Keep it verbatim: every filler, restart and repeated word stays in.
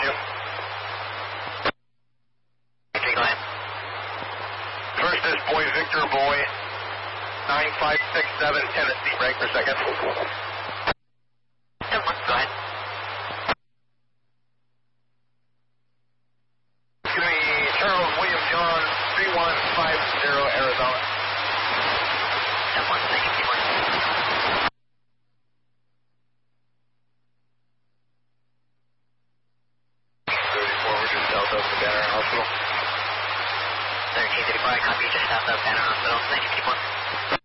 you. Okay, go ahead. First is Boy Victor Boy, nine five six seven, Tennessee, break per second. ten one, go ahead. Give me Charles William John, three one five zero, Arizona. ten one, thank you, keep on. thirty-four, we're just south of Banner Hospital. thirteen thirty-four, I copy, just south of Banner Hospital. Thank you, keep on.